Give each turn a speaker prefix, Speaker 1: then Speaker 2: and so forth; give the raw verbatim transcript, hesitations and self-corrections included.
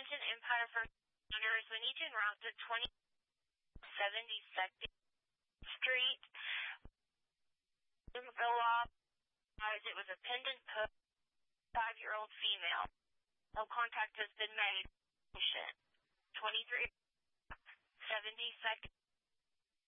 Speaker 1: American Empire First Responders, we need you en route to twenty seventy-second Street. It was a pendant post, five-year-old female. No contact has been made. twenty-three seventy-second